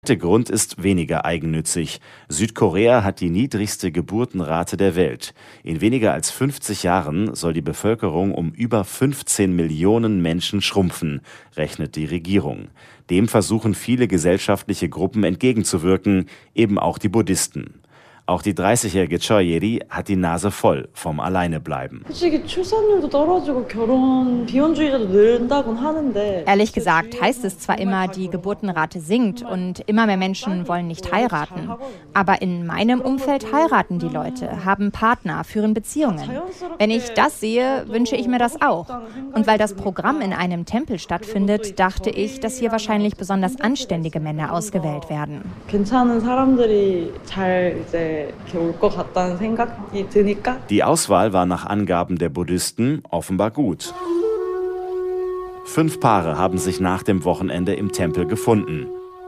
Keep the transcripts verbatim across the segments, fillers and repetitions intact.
Der Grund ist weniger eigennützig. Südkorea hat die niedrigste Geburtenrate der Welt. In weniger als fünfzig Jahren soll die Bevölkerung um über fünfzehn Millionen Menschen schrumpfen, rechnet die Regierung. Dem versuchen viele gesellschaftliche Gruppen entgegenzuwirken, eben auch die Buddhisten. Auch die dreißigjährige Choi Ye-ri hat die Nase voll vom Alleinebleiben. Ehrlich gesagt heißt es zwar immer, die Geburtenrate sinkt und immer mehr Menschen wollen nicht heiraten. Aber in meinem Umfeld heiraten die Leute, haben Partner, führen Beziehungen. Wenn ich das sehe, wünsche ich mir das auch. Und weil das Programm in einem Tempel stattfindet, dachte ich, dass hier wahrscheinlich besonders anständige Männer ausgewählt werden. Die Auswahl war nach Angaben der Buddhisten offenbar gut. Fünf Paare haben sich nach dem Wochenende im Tempel gefunden.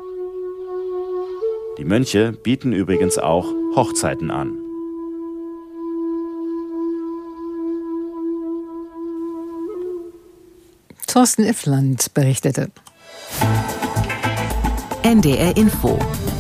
Die Mönche bieten übrigens auch Hochzeiten an. Thorsten Iffland berichtete. N D R Info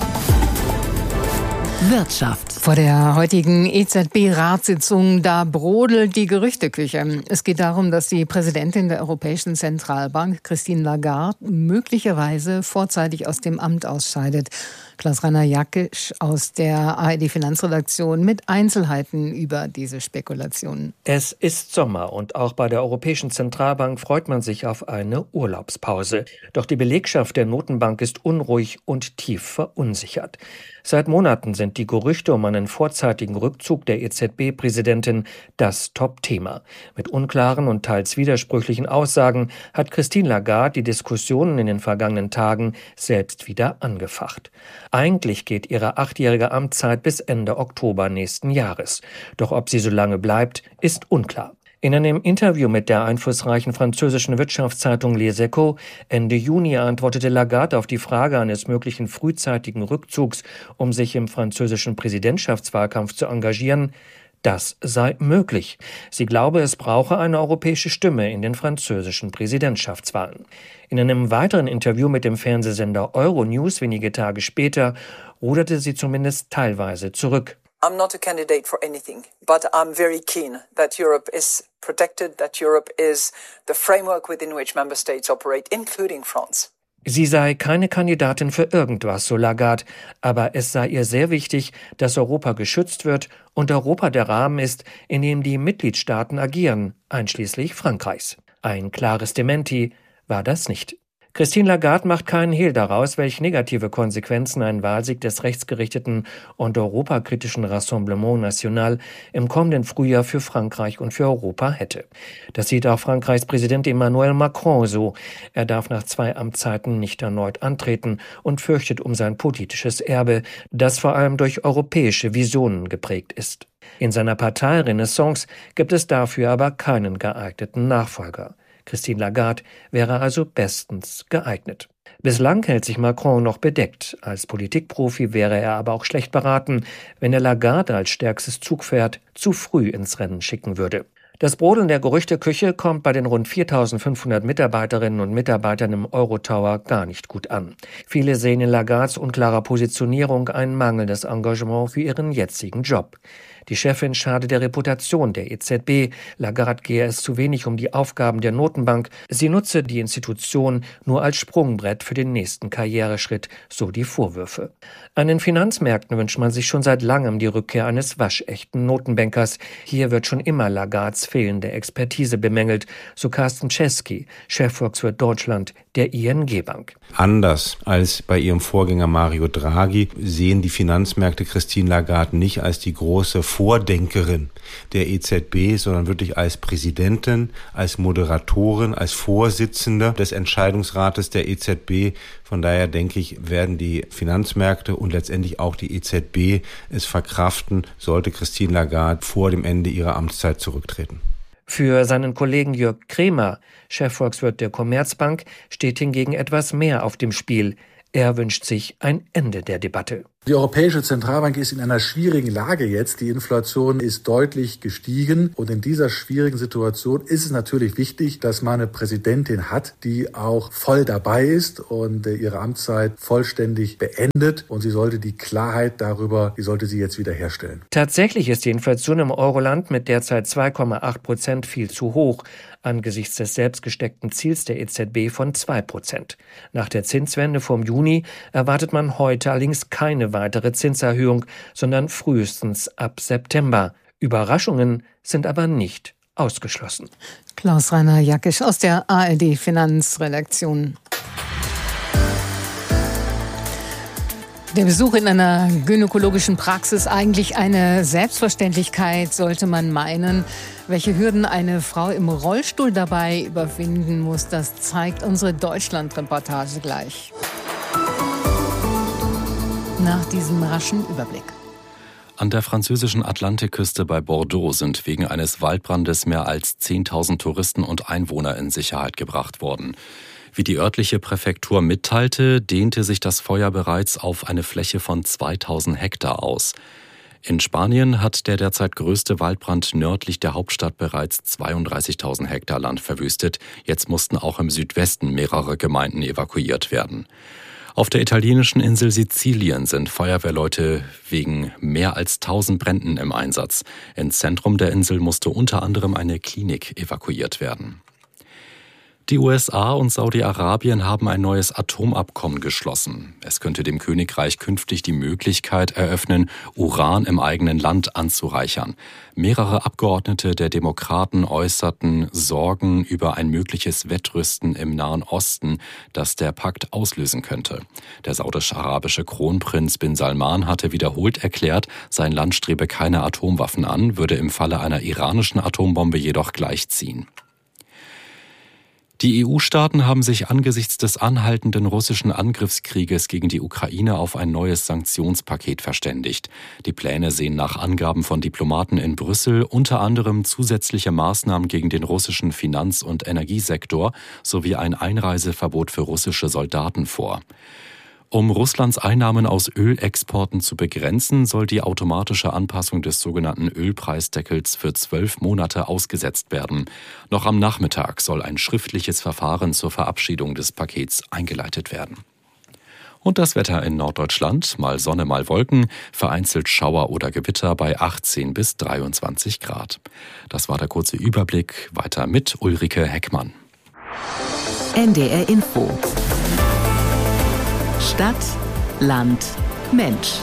Wirtschaft. Vor der heutigen E Z B-Ratssitzung, da brodelt die Gerüchteküche. Es geht darum, dass die Präsidentin der Europäischen Zentralbank, Christine Lagarde, möglicherweise vorzeitig aus dem Amt ausscheidet. Klaus-Rainer Jackisch aus der A R D-Finanzredaktion mit Einzelheiten über diese Spekulationen. Es ist Sommer und auch bei der Europäischen Zentralbank freut man sich auf eine Urlaubspause. Doch die Belegschaft der Notenbank ist unruhig und tief verunsichert. Seit Monaten sind die Gerüchte um einen vorzeitigen Rückzug der E Z B-Präsidentin das Top-Thema. Mit unklaren und teils widersprüchlichen Aussagen hat Christine Lagarde die Diskussionen in den vergangenen Tagen selbst wieder angefacht. Eigentlich geht ihre achtjährige Amtszeit bis Ende Oktober nächsten Jahres. Doch ob sie so lange bleibt, ist unklar. In einem Interview mit der einflussreichen französischen Wirtschaftszeitung Les Echos Ende Juni antwortete Lagarde auf die Frage eines möglichen frühzeitigen Rückzugs, um sich im französischen Präsidentschaftswahlkampf zu engagieren, das sei möglich. Sie glaube, es brauche eine europäische Stimme in den französischen Präsidentschaftswahlen. In einem weiteren Interview mit dem Fernsehsender Euronews wenige Tage später ruderte sie zumindest teilweise zurück. I'm not a candidate for anything, but I'm very keen that Europe is protected, that Europe is the framework within which member states operate, including France. Sie sei keine Kandidatin für irgendwas, so Lagarde, aber es sei ihr sehr wichtig, dass Europa geschützt wird und Europa der Rahmen ist, in dem die Mitgliedstaaten agieren, einschließlich Frankreichs. Ein klares Dementi war das nicht. Christine Lagarde macht keinen Hehl daraus, welche negative Konsequenzen ein Wahlsieg des rechtsgerichteten und europakritischen Rassemblement National im kommenden Frühjahr für Frankreich und für Europa hätte. Das sieht auch Frankreichs Präsident Emmanuel Macron so. Er darf nach zwei Amtszeiten nicht erneut antreten und fürchtet um sein politisches Erbe, das vor allem durch europäische Visionen geprägt ist. In seiner Partei Renaissance gibt es dafür aber keinen geeigneten Nachfolger. Christine Lagarde wäre also bestens geeignet. Bislang hält sich Macron noch bedeckt. Als Politikprofi wäre er aber auch schlecht beraten, wenn er Lagarde als stärkstes Zugpferd zu früh ins Rennen schicken würde. Das Brodeln der Gerüchteküche kommt bei den rund viertausendfünfhundert Mitarbeiterinnen und Mitarbeitern im Eurotower gar nicht gut an. Viele sehen in Lagardes unklarer Positionierung ein mangelndes Engagement für ihren jetzigen Job. Die Chefin schade der Reputation der E Z B. Lagarde gehe es zu wenig um die Aufgaben der Notenbank. Sie nutze die Institution nur als Sprungbrett für den nächsten Karriereschritt, so die Vorwürfe. An den Finanzmärkten wünscht man sich schon seit langem die Rückkehr eines waschechten Notenbankers. Hier wird schon immer Lagardes fehlende Expertise bemängelt, so Carsten Cesky, Chefvolkswirt Deutschland der I N G-Bank. Anders als bei ihrem Vorgänger Mario Draghi sehen die Finanzmärkte Christine Lagarde nicht als die große Vordenkerin der E Z B, sondern wirklich als Präsidentin, als Moderatorin, als Vorsitzende des Entscheidungsrates der E Z B. Von daher denke ich, werden die Finanzmärkte und letztendlich auch die E Z B es verkraften, sollte Christine Lagarde vor dem Ende ihrer Amtszeit zurücktreten. Für seinen Kollegen Jörg Kremer, Chefvolkswirt der Commerzbank, steht hingegen etwas mehr auf dem Spiel. Er wünscht sich ein Ende der Debatte. Die Europäische Zentralbank ist in einer schwierigen Lage jetzt. Die Inflation ist deutlich gestiegen. Und in dieser schwierigen Situation ist es natürlich wichtig, dass man eine Präsidentin hat, die auch voll dabei ist und ihre Amtszeit vollständig beendet. Und sie sollte die Klarheit darüber, die sollte sie jetzt wieder herstellen. Tatsächlich ist die Inflation im Euroland mit derzeit zwei Komma acht Prozent viel zu hoch, angesichts des selbstgesteckten Ziels der E Z B von zwei Prozent. Nach der Zinswende vom Juni erwartet man heute allerdings keine weitere Zinserhöhung, sondern frühestens ab September. Überraschungen sind aber nicht ausgeschlossen. Klaus-Rainer Jackisch aus der A R D-Finanzredaktion. Der Besuch in einer gynäkologischen Praxis eigentlich eine Selbstverständlichkeit, sollte man meinen. Welche Hürden eine Frau im Rollstuhl dabei überwinden muss, das zeigt unsere Deutschland-Reportage gleich. Nach diesem raschen Überblick. An der französischen Atlantikküste bei Bordeaux sind wegen eines Waldbrandes mehr als zehntausend Touristen und Einwohner in Sicherheit gebracht worden. Wie die örtliche Präfektur mitteilte, dehnte sich das Feuer bereits auf eine Fläche von zweitausend Hektar aus. In Spanien hat der derzeit größte Waldbrand nördlich der Hauptstadt bereits zweiunddreißigtausend Hektar Land verwüstet. Jetzt mussten auch im Südwesten mehrere Gemeinden evakuiert werden. Auf der italienischen Insel Sizilien sind Feuerwehrleute wegen mehr als tausend Bränden im Einsatz. Ins Zentrum der Insel musste unter anderem eine Klinik evakuiert werden. Die U S A und Saudi-Arabien haben ein neues Atomabkommen geschlossen. Es könnte dem Königreich künftig die Möglichkeit eröffnen, Uran im eigenen Land anzureichern. Mehrere Abgeordnete der Demokraten äußerten Sorgen über ein mögliches Wettrüsten im Nahen Osten, das der Pakt auslösen könnte. Der saudisch-arabische Kronprinz bin Salman hatte wiederholt erklärt, sein Land strebe keine Atomwaffen an, würde im Falle einer iranischen Atombombe jedoch gleichziehen. Die E U-Staaten haben sich angesichts des anhaltenden russischen Angriffskrieges gegen die Ukraine auf ein neues Sanktionspaket verständigt. Die Pläne sehen nach Angaben von Diplomaten in Brüssel unter anderem zusätzliche Maßnahmen gegen den russischen Finanz- und Energiesektor sowie ein Einreiseverbot für russische Soldaten vor. Um Russlands Einnahmen aus Ölexporten zu begrenzen, soll die automatische Anpassung des sogenannten Ölpreisdeckels für zwölf Monate ausgesetzt werden. Noch am Nachmittag soll ein schriftliches Verfahren zur Verabschiedung des Pakets eingeleitet werden. Und das Wetter in Norddeutschland, mal Sonne, mal Wolken, vereinzelt Schauer oder Gewitter bei achtzehn bis dreiundzwanzig Grad. Das war der kurze Überblick. Weiter mit Ulrike Heckmann. N D R Info. Stadt, Land, Mensch.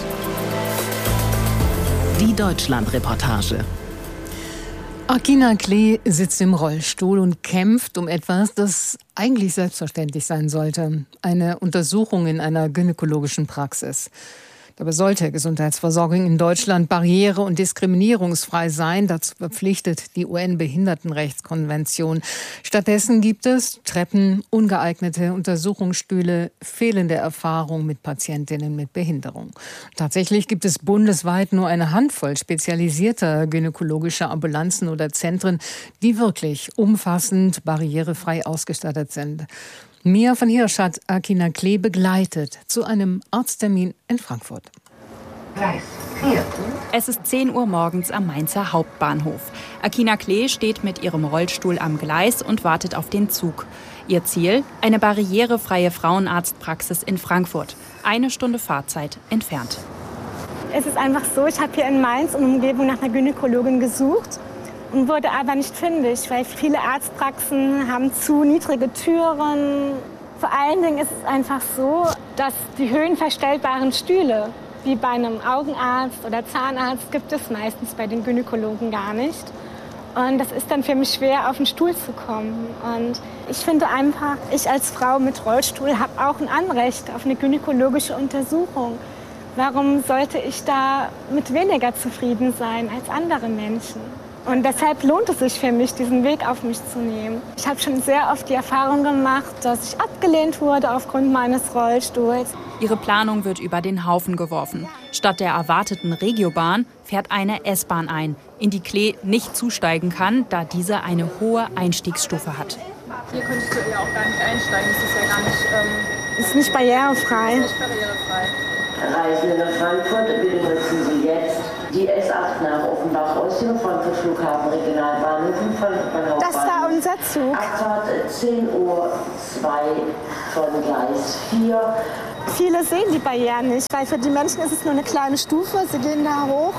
Die Deutschland-Reportage. Akina Klee sitzt im Rollstuhl und kämpft um etwas, das eigentlich selbstverständlich sein sollte. Eine Untersuchung in einer gynäkologischen Praxis. Dabei sollte Gesundheitsversorgung in Deutschland barriere- und diskriminierungsfrei sein. Dazu verpflichtet die U N-Behindertenrechtskonvention. Stattdessen gibt es Treppen, ungeeignete Untersuchungsstühle, fehlende Erfahrung mit Patientinnen mit Behinderung. Tatsächlich gibt es bundesweit nur eine Handvoll spezialisierter gynäkologischer Ambulanzen oder Zentren, die wirklich umfassend barrierefrei ausgestattet sind. Mia von Hirsch hat Akina Klee begleitet zu einem Arzttermin in Frankfurt. Es ist zehn Uhr morgens am Mainzer Hauptbahnhof. Akina Klee steht mit ihrem Rollstuhl am Gleis und wartet auf den Zug. Ihr Ziel? Eine barrierefreie Frauenarztpraxis in Frankfurt. Eine Stunde Fahrzeit entfernt. Es ist einfach so, ich habe hier in Mainz und Umgebung nach einer Gynäkologin gesucht und wurde aber nicht fündig, weil viele Arztpraxen haben zu niedrige Türen. Vor allen Dingen ist es einfach so, dass die höhenverstellbaren Stühle, wie bei einem Augenarzt oder Zahnarzt, gibt es meistens bei den Gynäkologen gar nicht. Und das ist dann für mich schwer, auf den Stuhl zu kommen. Und ich finde einfach, ich als Frau mit Rollstuhl habe auch ein Anrecht auf eine gynäkologische Untersuchung. Warum sollte ich da mit weniger zufrieden sein als andere Menschen? Und deshalb lohnt es sich für mich, diesen Weg auf mich zu nehmen. Ich habe schon sehr oft die Erfahrung gemacht, dass ich abgelehnt wurde aufgrund meines Rollstuhls. Ihre Planung wird über den Haufen geworfen. Statt der erwarteten Regiobahn fährt eine S-Bahn ein, in die Klee nicht zusteigen kann, da diese eine hohe Einstiegsstufe hat. Hier könntest du ja auch gar nicht einsteigen, das ist ja gar nicht... Ähm, ist nicht barrierefrei. Ist nicht barrierefrei. Reisende nach Frankfurt, bitte nutzen Sie jetzt die S acht nach Offenbach aus dem Frankfurt Flughafen Regionalbahnhof und Frankfurt Hauptbahnhof. Das war unser Zug. Abfahrt zehn Uhr zwei von Gleis vier. Viele sehen die Barrieren nicht, weil für die Menschen ist es nur eine kleine Stufe. Sie gehen da hoch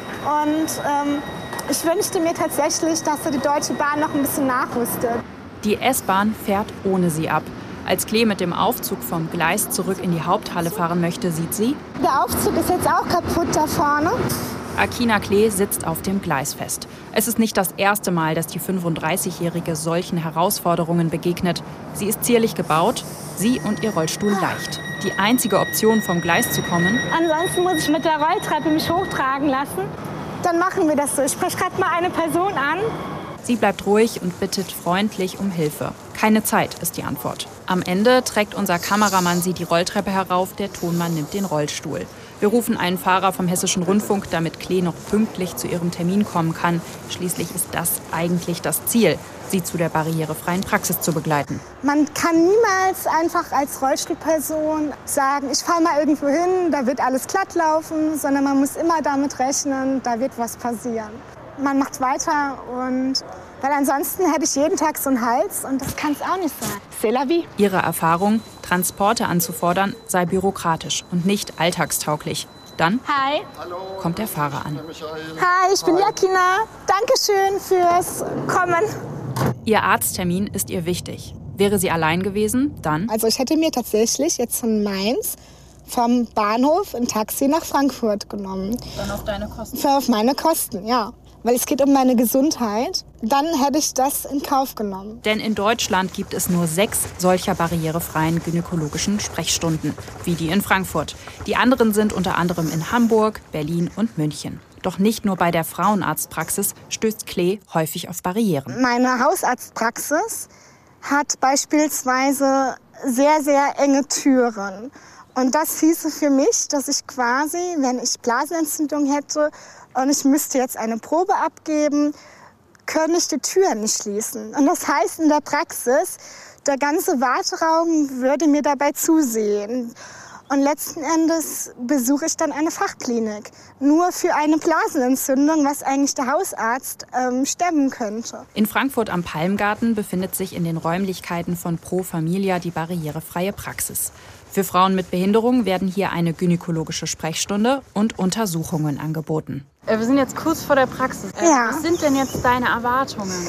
und ähm, ich wünschte mir tatsächlich, dass die Deutsche Bahn noch ein bisschen nachrüstet. Die S-Bahn fährt ohne sie ab. Als Klee mit dem Aufzug vom Gleis zurück in die Haupthalle fahren möchte, sieht sie: Der Aufzug ist jetzt auch kaputt da vorne. Akina Klee sitzt auf dem Gleis fest. Es ist nicht das erste Mal, dass die fünfunddreißigjährige solchen Herausforderungen begegnet. Sie ist zierlich gebaut, sie und ihr Rollstuhl leicht. Die einzige Option, vom Gleis zu kommen: Ansonsten muss ich mit der Rolltreppe mich hochtragen lassen. Dann machen wir das so. Ich spreche gerade mal eine Person an. Sie bleibt ruhig und bittet freundlich um Hilfe. Keine Zeit ist die Antwort. Am Ende trägt unser Kameramann sie die Rolltreppe herauf, der Tonmann nimmt den Rollstuhl. Wir rufen einen Fahrer vom Hessischen Rundfunk, damit Klee noch pünktlich zu ihrem Termin kommen kann. Schließlich ist das eigentlich das Ziel, sie zu der barrierefreien Praxis zu begleiten. Man kann niemals einfach als Rollstuhlperson sagen, ich fahre mal irgendwo hin, da wird alles glatt laufen, sondern man muss immer damit rechnen, da wird was passieren. Man macht weiter, und weil ansonsten hätte ich jeden Tag so einen Hals, und das kann es auch nicht sein. C'est la vie. Ihre Erfahrung, Transporte anzufordern, sei bürokratisch und nicht alltagstauglich. Dann Hi. kommt der Fahrer an. Hi, ich bin Jakina. Dankeschön fürs Kommen. Ihr Arzttermin ist ihr wichtig. Wäre sie allein gewesen, dann? Also ich hätte mir tatsächlich jetzt von Mainz vom Bahnhof ein Taxi nach Frankfurt genommen. Dann auf deine Kosten? Für auf meine Kosten, ja. Weil es geht um meine Gesundheit. Dann hätte ich das in Kauf genommen. Denn in Deutschland gibt es nur sechs solcher barrierefreien gynäkologischen Sprechstunden, wie die in Frankfurt. Die anderen sind unter anderem in Hamburg, Berlin und München. Doch nicht nur bei der Frauenarztpraxis stößt Klee häufig auf Barrieren. Meine Hausarztpraxis hat beispielsweise sehr, sehr enge Türen. Und das hieße für mich, dass ich quasi, wenn ich Blasenentzündung hätte und ich müsste jetzt eine Probe abgeben, könnte ich die Tür nicht schließen. Und das heißt in der Praxis, der ganze Warteraum würde mir dabei zusehen. Und letzten Endes besuche ich dann eine Fachklinik. Nur für eine Blasenentzündung, was eigentlich der Hausarzt ähm, stemmen könnte. In Frankfurt am Palmgarten befindet sich in den Räumlichkeiten von Pro Familia die barrierefreie Praxis. Für Frauen mit Behinderung werden hier eine gynäkologische Sprechstunde und Untersuchungen angeboten. Wir sind jetzt kurz vor der Praxis. Ja. Was sind denn jetzt deine Erwartungen?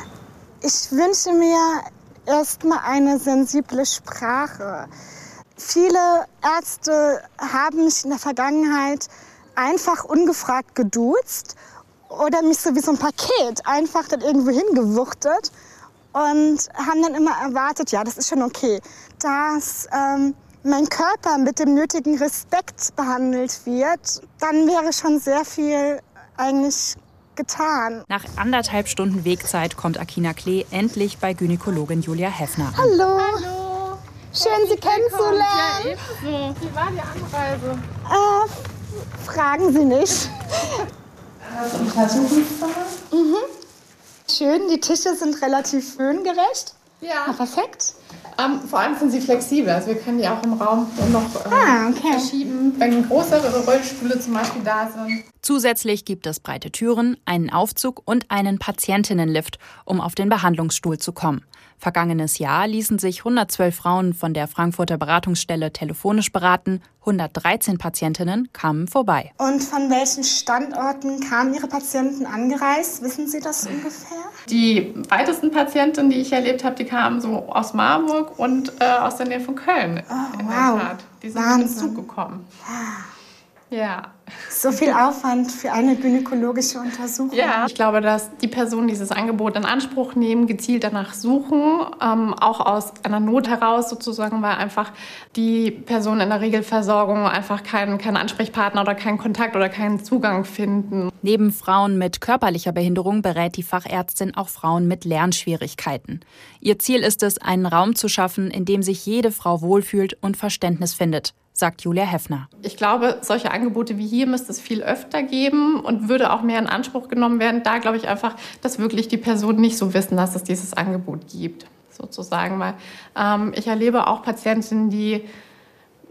Ich wünsche mir erstmal eine sensible Sprache. Viele Ärzte haben mich in der Vergangenheit einfach ungefragt geduzt oder mich so wie so ein Paket einfach dann irgendwo hingewuchtet und haben dann immer erwartet, ja, das ist schon okay, dass ähm, mein Körper mit dem nötigen Respekt behandelt wird. Dann wäre schon sehr viel eigentlich getan. Nach anderthalb Stunden Wegzeit kommt Akina Klee endlich bei Gynäkologin Julia Heffner an. Hallo. Hallo. Schön, Sie kennenzulernen. Ja, ebenso. Wie war die Anreise? Äh, fragen Sie nicht. Das Untersuchungszimmer? Mhm. Schön, die Tische sind relativ höhengerecht. Ja. Ja, perfekt. Ähm, vor allem sind sie flexibel. Also wir können die auch im Raum noch ähm, ah, okay. verschieben, wenn größere Rollstühle zum Beispiel da sind. Zusätzlich gibt es breite Türen, einen Aufzug und einen Patientinnenlift, um auf den Behandlungsstuhl zu kommen. Vergangenes Jahr ließen sich hundertzwölf Frauen von der Frankfurter Beratungsstelle telefonisch beraten. hundertdreizehn Patientinnen kamen vorbei. Und von welchen Standorten kamen Ihre Patienten angereist? Wissen Sie das ungefähr? Die weitesten Patientinnen, die ich erlebt habe, die kamen so aus Marburg und äh, aus der Nähe von Köln. Oh, in wow. der Tat. Die sind Wahnsinn. mit dem Zug gekommen. Ja. So viel Aufwand für eine gynäkologische Untersuchung. Ja, ich glaube, dass die Personen dieses Angebot in Anspruch nehmen, gezielt danach suchen, ähm, auch aus einer Not heraus sozusagen, weil einfach die Personen in der Regelversorgung einfach keinen, keinen Ansprechpartner oder keinen Kontakt oder keinen Zugang finden. Neben Frauen mit körperlicher Behinderung berät die Fachärztin auch Frauen mit Lernschwierigkeiten. Ihr Ziel ist es, einen Raum zu schaffen, in dem sich jede Frau wohlfühlt und Verständnis findet, sagt Julia Heffner. Ich glaube, solche Angebote wie hier müsste es viel öfter geben und würde auch mehr in Anspruch genommen werden. Da glaube ich einfach, dass wirklich die Personen nicht so wissen, dass es dieses Angebot gibt, sozusagen. Weil ähm, ich erlebe auch Patientinnen, die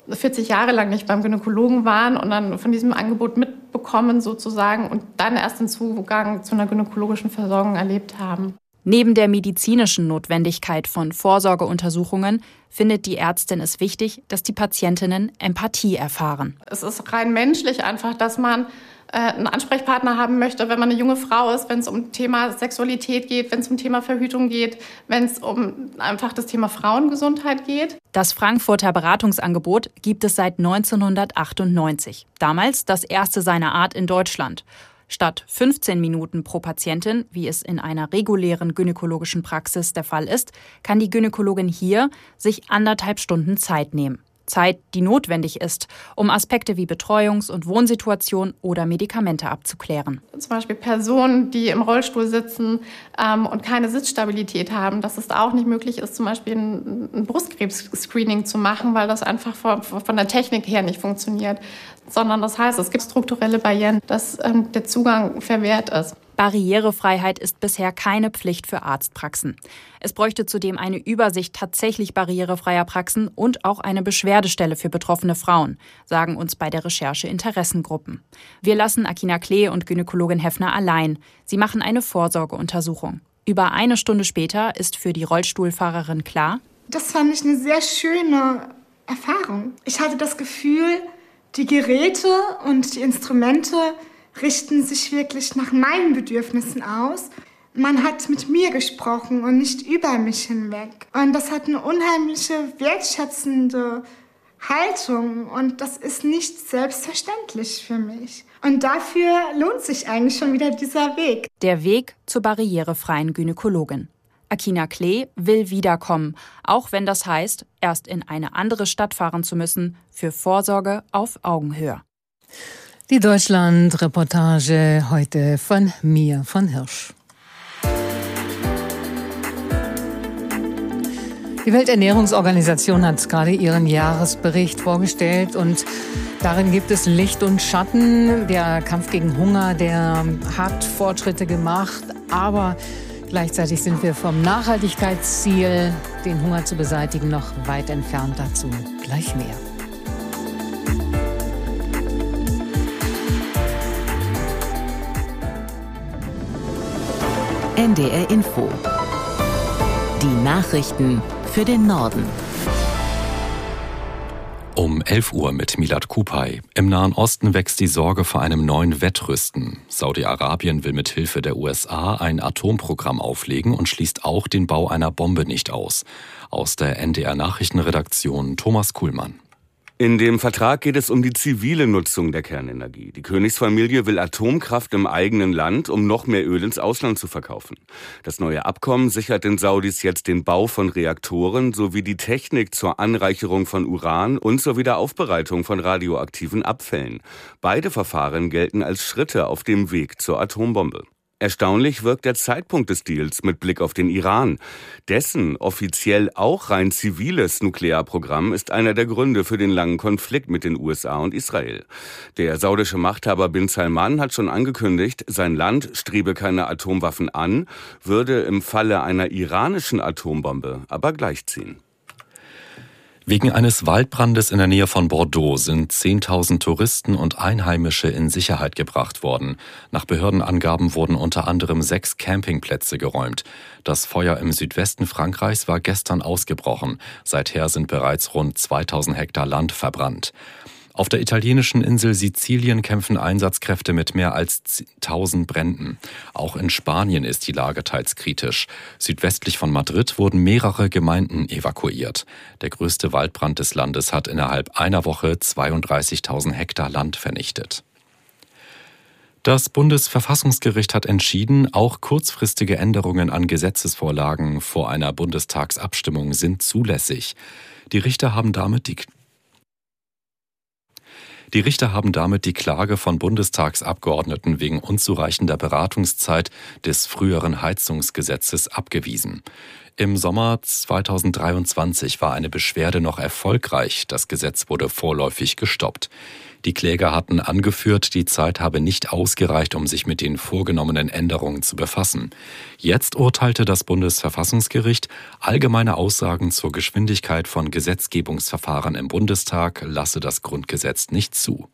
vierzig Jahre lang nicht beim Gynäkologen waren und dann von diesem Angebot mitbekommen sozusagen und dann erst den Zugang zu einer gynäkologischen Versorgung erlebt haben. Neben der medizinischen Notwendigkeit von Vorsorgeuntersuchungen findet die Ärztin es wichtig, dass die Patientinnen Empathie erfahren. Es ist rein menschlich einfach, dass man äh, einen Ansprechpartner haben möchte, wenn man eine junge Frau ist, wenn es um Thema Sexualität geht, wenn es um Thema Verhütung geht, wenn es um einfach das Thema Frauengesundheit geht. Das Frankfurter Beratungsangebot gibt es seit neunzehnhundertachtundneunzig. Damals das erste seiner Art in Deutschland. Statt fünfzehn Minuten pro Patientin, wie es in einer regulären gynäkologischen Praxis der Fall ist, kann die Gynäkologin hier sich anderthalb Stunden Zeit nehmen. Zeit, die notwendig ist, um Aspekte wie Betreuungs- und Wohnsituation oder Medikamente abzuklären. Zum Beispiel Personen, die im Rollstuhl sitzen ähm, und keine Sitzstabilität haben, dass es auch nicht möglich ist, zum Beispiel ein, ein Brustkrebs-Screening zu machen, weil das einfach von, von der Technik her nicht funktioniert. Sondern das heißt, es gibt strukturelle Barrieren, dass ähm, der Zugang verwehrt ist. Barrierefreiheit ist bisher keine Pflicht für Arztpraxen. Es bräuchte zudem eine Übersicht tatsächlich barrierefreier Praxen und auch eine Beschwerdestelle für betroffene Frauen, sagen uns bei der Recherche Interessengruppen. Wir lassen Akina Klee und Gynäkologin Heffner allein. Sie machen eine Vorsorgeuntersuchung. Über eine Stunde später ist für die Rollstuhlfahrerin klar: Das fand ich eine sehr schöne Erfahrung. Ich hatte das Gefühl, die Geräte und die Instrumente richten sich wirklich nach meinen Bedürfnissen aus. Man hat mit mir gesprochen und nicht über mich hinweg. Und das hat eine unheimliche, wertschätzende Haltung. Und das ist nicht selbstverständlich für mich. Und dafür lohnt sich eigentlich schon wieder dieser Weg. Der Weg zur barrierefreien Gynäkologin. Akina Klee will wiederkommen, auch wenn das heißt, erst in eine andere Stadt fahren zu müssen, für Vorsorge auf Augenhöhe. Die Deutschland-Reportage heute von Mia von Hirsch. Die Welternährungsorganisation hat gerade ihren Jahresbericht vorgestellt und darin gibt es Licht und Schatten. Der Kampf gegen Hunger, der hat Fortschritte gemacht, aber gleichzeitig sind wir vom Nachhaltigkeitsziel, den Hunger zu beseitigen, noch weit entfernt. Dazu gleich mehr. N D R Info. Die Nachrichten für den Norden. Um elf Uhr mit Milad Kupay. Im Nahen Osten wächst die Sorge vor einem neuen Wettrüsten. Saudi-Arabien will mit Hilfe der U S A ein Atomprogramm auflegen und schließt auch den Bau einer Bombe nicht aus. Aus der N D R Nachrichtenredaktion Thomas Kuhlmann. In dem Vertrag geht es um die zivile Nutzung der Kernenergie. Die Königsfamilie will Atomkraft im eigenen Land, um noch mehr Öl ins Ausland zu verkaufen. Das neue Abkommen sichert den Saudis jetzt den Bau von Reaktoren sowie die Technik zur Anreicherung von Uran und zur Wiederaufbereitung von radioaktiven Abfällen. Beide Verfahren gelten als Schritte auf dem Weg zur Atombombe. Erstaunlich wirkt der Zeitpunkt des Deals mit Blick auf den Iran. Dessen offiziell auch rein ziviles Nuklearprogramm ist einer der Gründe für den langen Konflikt mit den U S A und Israel. Der saudische Machthaber Bin Salman hat schon angekündigt, sein Land strebe keine Atomwaffen an, würde im Falle einer iranischen Atombombe aber gleichziehen. Wegen eines Waldbrandes in der Nähe von Bordeaux sind zehntausend Touristen und Einheimische in Sicherheit gebracht worden. Nach Behördenangaben wurden unter anderem sechs Campingplätze geräumt. Das Feuer im Südwesten Frankreichs war gestern ausgebrochen. Seither sind bereits rund zweitausend Hektar Land verbrannt. Auf der italienischen Insel Sizilien kämpfen Einsatzkräfte mit mehr als tausend Bränden. Auch in Spanien ist die Lage teils kritisch. Südwestlich von Madrid wurden mehrere Gemeinden evakuiert. Der größte Waldbrand des Landes hat innerhalb einer Woche zweiunddreißigtausend Hektar Land vernichtet. Das Bundesverfassungsgericht hat entschieden, auch kurzfristige Änderungen an Gesetzesvorlagen vor einer Bundestagsabstimmung sind zulässig. Die Richter haben damit die Die Richter haben damit die Klage von Bundestagsabgeordneten wegen unzureichender Beratungszeit des früheren Heizungsgesetzes abgewiesen. Im Sommer zweitausenddreiundzwanzig war eine Beschwerde noch erfolgreich. Das Gesetz wurde vorläufig gestoppt. Die Kläger hatten angeführt, die Zeit habe nicht ausgereicht, um sich mit den vorgenommenen Änderungen zu befassen. Jetzt urteilte das Bundesverfassungsgericht, allgemeine Aussagen zur Geschwindigkeit von Gesetzgebungsverfahren im Bundestag lasse das Grundgesetz nicht zu.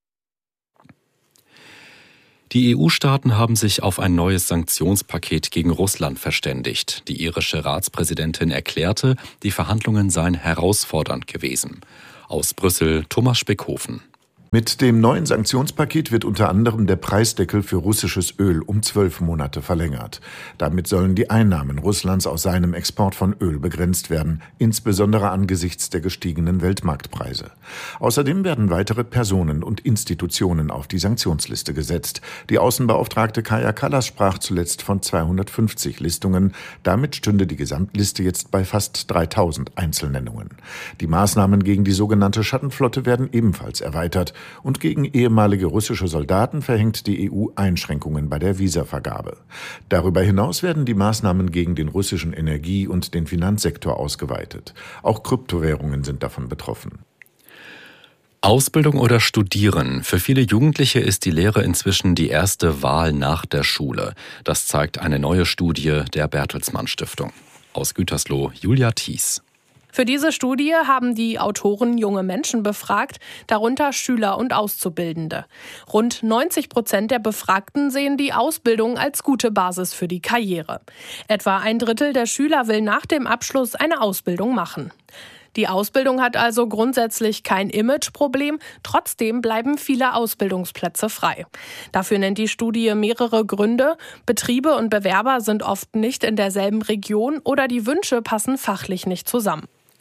Die E U-Staaten haben sich auf ein neues Sanktionspaket gegen Russland verständigt. Die irische Ratspräsidentin erklärte, die Verhandlungen seien herausfordernd gewesen. Aus Brüssel Thomas Speckhofen. Mit dem neuen Sanktionspaket wird unter anderem der Preisdeckel für russisches Öl um zwölf Monate verlängert. Damit sollen die Einnahmen Russlands aus seinem Export von Öl begrenzt werden, insbesondere angesichts der gestiegenen Weltmarktpreise. Außerdem werden weitere Personen und Institutionen auf die Sanktionsliste gesetzt. Die Außenbeauftragte Kaja Kallas sprach zuletzt von zweihundertfünfzig Listungen. Damit stünde die Gesamtliste jetzt bei fast dreitausend Einzelnennungen. Die Maßnahmen gegen die sogenannte Schattenflotte werden ebenfalls erweitert. Und gegen ehemalige russische Soldaten verhängt die E U Einschränkungen bei der Visavergabe. Darüber hinaus werden die Maßnahmen gegen den russischen Energie- und den Finanzsektor ausgeweitet. Auch Kryptowährungen sind davon betroffen. Ausbildung oder Studieren. Für viele Jugendliche ist die Lehre inzwischen die erste Wahl nach der Schule. Das zeigt eine neue Studie der Bertelsmann Stiftung. Aus Gütersloh Julia Thies. Für diese Studie haben die Autoren junge Menschen befragt, darunter Schüler und Auszubildende. Rund neunzig Prozent der Befragten sehen die Ausbildung als gute Basis für die Karriere. Etwa ein Drittel der Schüler will nach dem Abschluss eine Ausbildung machen. Die Ausbildung hat also grundsätzlich kein Imageproblem, trotzdem bleiben viele Ausbildungsplätze frei. Dafür nennt die Studie mehrere Gründe. Betriebe und Bewerber sind oft nicht in derselben Region oder die Wünsche passen fachlich nicht zusammen.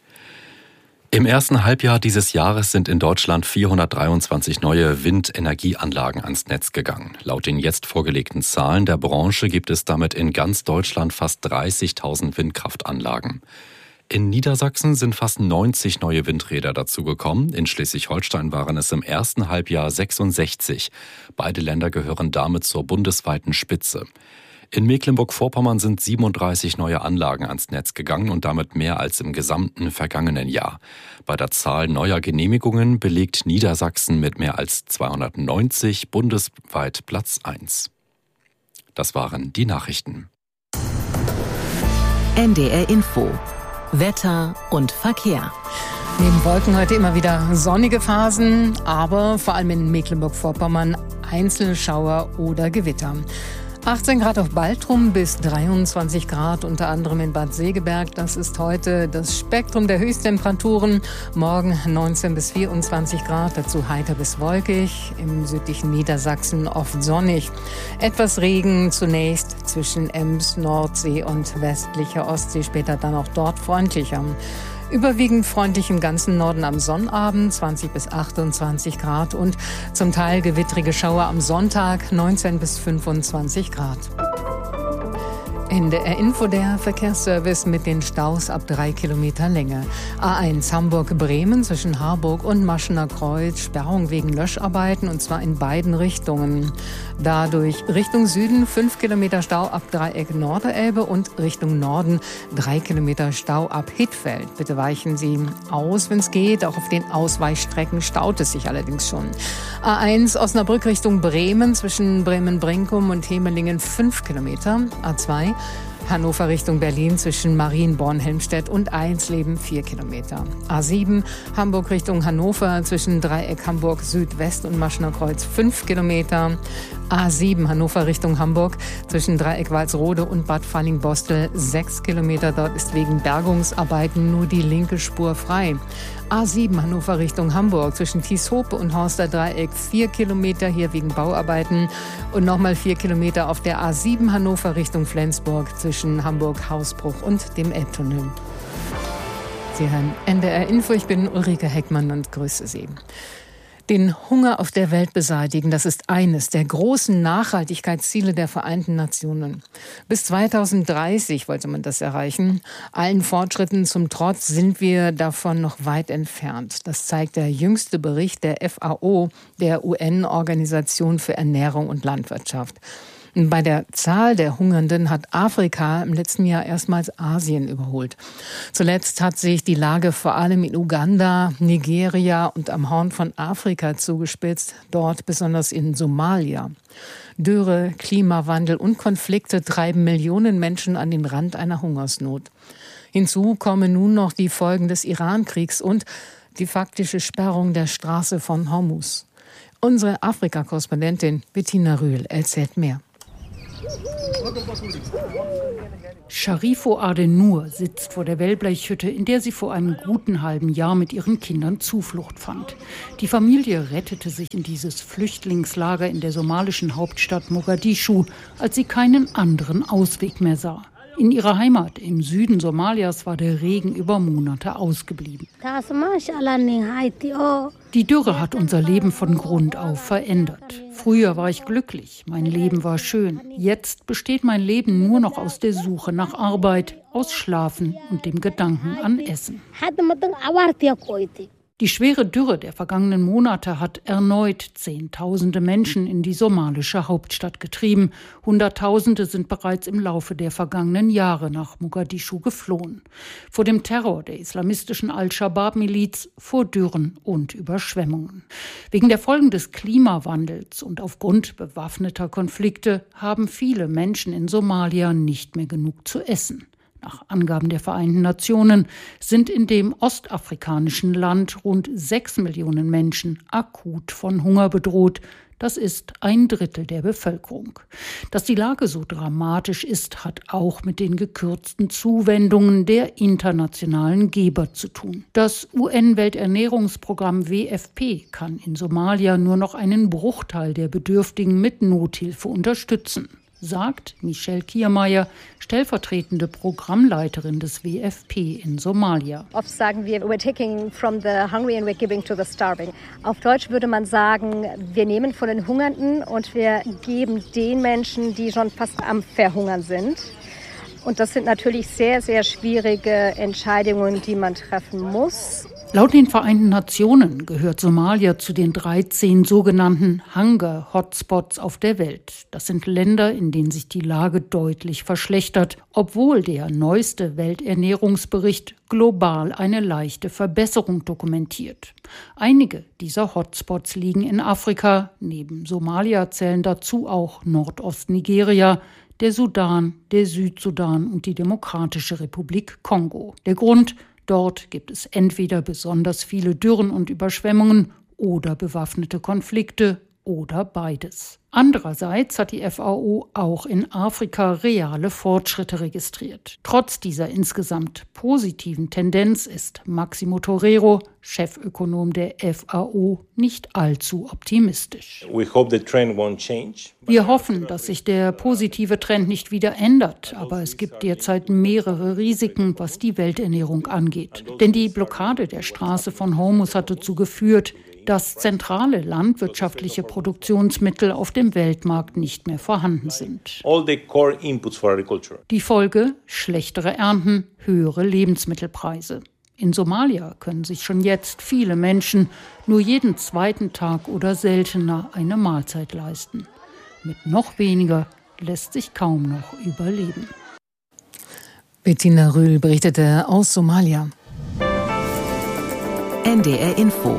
Im ersten Halbjahr dieses Jahres sind in Deutschland vierhundertdreiundzwanzig neue Windenergieanlagen ans Netz gegangen. Laut den jetzt vorgelegten Zahlen der Branche gibt es damit in ganz Deutschland fast dreißigtausend Windkraftanlagen. In Niedersachsen sind fast neunzig neue Windräder dazugekommen. In Schleswig-Holstein waren es im ersten Halbjahr sechsundsechzig. Beide Länder gehören damit zur bundesweiten Spitze. In Mecklenburg-Vorpommern sind siebenunddreißig neue Anlagen ans Netz gegangen und damit mehr als im gesamten vergangenen Jahr. Bei der Zahl neuer Genehmigungen belegt Niedersachsen mit mehr als zweihundertneunzig bundesweit Platz eins. Das waren die Nachrichten. N D R Info. Wetter und Verkehr. Neben Wolken heute immer wieder sonnige Phasen, aber vor allem in Mecklenburg-Vorpommern Einzelschauer oder Gewitter. achtzehn Grad auf Baltrum bis dreiundzwanzig Grad, unter anderem in Bad Segeberg. Das ist heute das Spektrum der Höchsttemperaturen. Morgen neunzehn bis vierundzwanzig Grad, dazu heiter bis wolkig. Im südlichen Niedersachsen oft sonnig. Etwas Regen zunächst zwischen Ems, Nordsee und westlicher Ostsee, später dann auch dort freundlicher. Überwiegend freundlich im ganzen Norden am Sonnabend, zwanzig bis achtundzwanzig Grad und zum Teil gewittrige Schauer am Sonntag, neunzehn bis fünfundzwanzig Grad. In der Info der Verkehrsservice mit den Staus ab drei Kilometer Länge. A eins Hamburg-Bremen zwischen Harburg und Maschener Kreuz, Sperrung wegen Löscharbeiten und zwar in beiden Richtungen. Dadurch Richtung Süden fünf Kilometer Stau ab Dreieck Norderelbe und Richtung Norden drei Kilometer Stau ab Hittfeld. Bitte weichen Sie aus, wenn es geht. Auch auf den Ausweichstrecken staut es sich allerdings schon. A eins Osnabrück Richtung Bremen zwischen Bremen-Brinkum und Hemelingen fünf Kilometer. A zwei Hannover Richtung Berlin zwischen Marienborn-Helmstedt und Eisleben vier Kilometer. A sieben Hamburg Richtung Hannover zwischen Dreieck Hamburg Südwest und Maschener Kreuz fünf Kilometer. A sieben Hannover Richtung Hamburg zwischen Dreieck Walsrode und Bad Falling-Bostel sechs Kilometer. Dort ist wegen Bergungsarbeiten nur die linke Spur frei. A sieben Hannover Richtung Hamburg zwischen Tieshope und Horster Dreieck vier Kilometer, hier wegen Bauarbeiten. Und nochmal vier Kilometer auf der A sieben Hannover Richtung Flensburg zwischen Hamburg-Hausbruch und dem Elbtunnel. Sie hören N D R Info, ich bin Ulrike Heckmann und grüße Sie. Den Hunger auf der Welt beseitigen, das ist eines der großen Nachhaltigkeitsziele der Vereinten Nationen. Bis zweitausenddreißig wollte man das erreichen. Allen Fortschritten zum Trotz sind wir davon noch weit entfernt. Das zeigt der jüngste Bericht der F A O, der U N-Organisation für Ernährung und Landwirtschaft. Bei der Zahl der Hungernden hat Afrika im letzten Jahr erstmals Asien überholt. Zuletzt hat sich die Lage vor allem in Uganda, Nigeria und am Horn von Afrika zugespitzt, dort besonders in Somalia. Dürre, Klimawandel und Konflikte treiben Millionen Menschen an den Rand einer Hungersnot. Hinzu kommen nun noch die Folgen des Iran-Kriegs und die faktische Sperrung der Straße von Hormuz. Unsere Afrika-Korrespondentin Bettina Rühl erzählt mehr. Sharifo Adenur sitzt vor der Wellblechhütte, in der sie vor einem guten halben Jahr mit ihren Kindern Zuflucht fand. Die Familie rettete sich in dieses Flüchtlingslager in der somalischen Hauptstadt Mogadischu, als sie keinen anderen Ausweg mehr sah. In ihrer Heimat im Süden Somalias war der Regen über Monate ausgeblieben. Die Dürre hat unser Leben von Grund auf verändert. Früher war ich glücklich, mein Leben war schön. Jetzt besteht mein Leben nur noch aus der Suche nach Arbeit, aus Schlafen und dem Gedanken an Essen. Die schwere Dürre der vergangenen Monate hat erneut Zehntausende Menschen in die somalische Hauptstadt getrieben. Hunderttausende sind bereits im Laufe der vergangenen Jahre nach Mogadischu geflohen. Vor dem Terror der islamistischen Al-Shabaab-Miliz, vor Dürren und Überschwemmungen. Wegen der Folgen des Klimawandels und aufgrund bewaffneter Konflikte haben viele Menschen in Somalia nicht mehr genug zu essen. Nach Angaben der Vereinten Nationen sind in dem ostafrikanischen Land rund sechs Millionen Menschen akut von Hunger bedroht. Das ist ein Drittel der Bevölkerung. Dass die Lage so dramatisch ist, hat auch mit den gekürzten Zuwendungen der internationalen Geber zu tun. Das U N-Welternährungsprogramm W F P kann in Somalia nur noch einen Bruchteil der Bedürftigen mit Nothilfe unterstützen, sagt Michelle Kiermeier, stellvertretende Programmleiterin des W F P in Somalia. Oft sagen wir, we're taking from the hungry and we're giving to the starving. Auf Deutsch würde man sagen, wir nehmen von den Hungernden und wir geben den Menschen, die schon fast am Verhungern sind. Und das sind natürlich sehr, sehr schwierige Entscheidungen, die man treffen muss. Laut den Vereinten Nationen gehört Somalia zu den dreizehn sogenannten Hunger-Hotspots auf der Welt. Das sind Länder, in denen sich die Lage deutlich verschlechtert, obwohl der neueste Welternährungsbericht global eine leichte Verbesserung dokumentiert. Einige dieser Hotspots liegen in Afrika. Neben Somalia zählen dazu auch Nordost-Nigeria, der Sudan, der Südsudan und die Demokratische Republik Kongo. Der Grund: dort gibt es entweder besonders viele Dürren und Überschwemmungen oder bewaffnete Konflikte oder beides. Andererseits hat die F A O auch in Afrika reale Fortschritte registriert. Trotz dieser insgesamt positiven Tendenz ist Maximo Torero, Chefökonom der F A O, nicht allzu optimistisch. Wir hoffen, dass sich der positive Trend nicht wieder ändert, aber es gibt derzeit mehrere Risiken, was die Welternährung angeht. Denn die Blockade der Straße von Hormuz hat dazu geführt, dass zentrale landwirtschaftliche Produktionsmittel auf dem Weltmarkt nicht mehr vorhanden sind. Die Folge: schlechtere Ernten, höhere Lebensmittelpreise. In Somalia können sich schon jetzt viele Menschen nur jeden zweiten Tag oder seltener eine Mahlzeit leisten. Mit noch weniger lässt sich kaum noch überleben. Bettina Rühl berichtete aus Somalia. N D R Info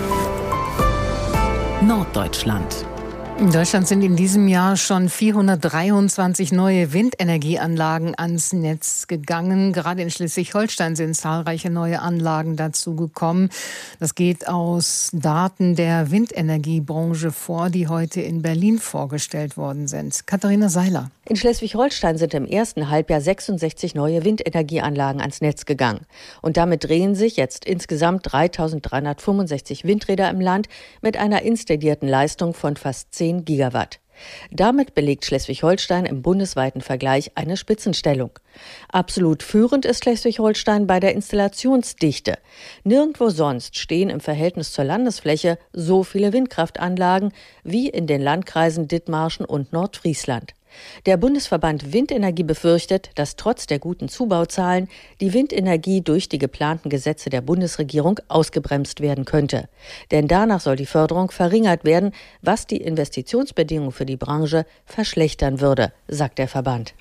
Norddeutschland. In Deutschland sind in diesem Jahr schon vierhundertdreiundzwanzig neue Windenergieanlagen ans Netz gegangen. Gerade in Schleswig-Holstein sind zahlreiche neue Anlagen dazu gekommen. Das geht aus Daten der Windenergiebranche vor, die heute in Berlin vorgestellt worden sind. Katharina Seiler. In Schleswig-Holstein sind im ersten Halbjahr sechsundsechzig neue Windenergieanlagen ans Netz gegangen. Und damit drehen sich jetzt insgesamt dreitausenddreihundertfünfundsechzig Windräder im Land mit einer installierten Leistung von fast zehn Gigawatt. Damit belegt Schleswig-Holstein im bundesweiten Vergleich eine Spitzenstellung. Absolut führend ist Schleswig-Holstein bei der Installationsdichte. Nirgendwo sonst stehen im Verhältnis zur Landesfläche so viele Windkraftanlagen wie in den Landkreisen Dithmarschen und Nordfriesland. Der Bundesverband Windenergie befürchtet, dass trotz der guten Zubauzahlen die Windenergie durch die geplanten Gesetze der Bundesregierung ausgebremst werden könnte. Denn danach soll die Förderung verringert werden, was die Investitionsbedingungen für die Branche verschlechtern würde, sagt der Verband.